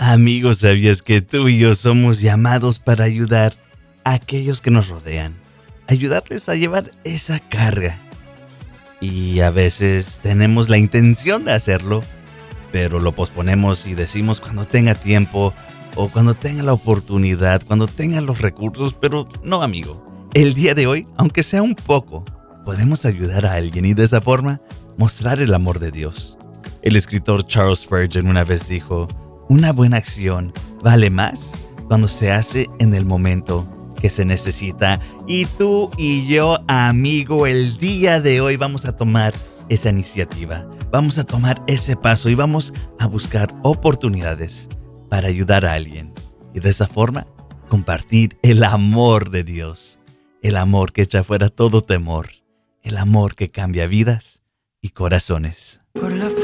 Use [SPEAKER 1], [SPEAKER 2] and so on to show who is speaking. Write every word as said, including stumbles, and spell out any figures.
[SPEAKER 1] Amigos, ¿sabías que tú y yo somos llamados para ayudar a aquellos que nos rodean? Ayudarles a llevar esa carga. Y a veces tenemos la intención de hacerlo, pero lo posponemos y decimos cuando tenga tiempo o cuando tenga la oportunidad, cuando tenga los recursos, pero no, amigo. El día de hoy, aunque sea un poco, podemos ayudar a alguien y de esa forma mostrar el amor de Dios. El escritor Charles Spurgeon una vez dijo: una buena acción vale más cuando se hace en el momento que se necesita. Y tú y yo, amigo, el día de hoy vamos a tomar esa iniciativa. Vamos a tomar ese paso y vamos a buscar oportunidades para ayudar a alguien. Y de esa forma, compartir el amor de Dios. El amor que echa fuera todo temor. El amor que cambia vidas y corazones.